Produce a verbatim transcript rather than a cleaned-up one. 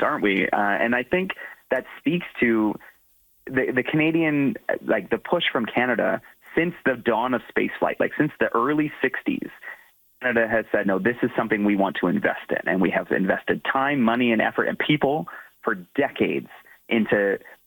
aren't we? Uh, and I think that speaks to the, the Canadian, like the push from Canada since the dawn of spaceflight, like since the early sixties. Canada has said, no, this is something we want to invest in. And we have invested time, money, and effort and people for decades into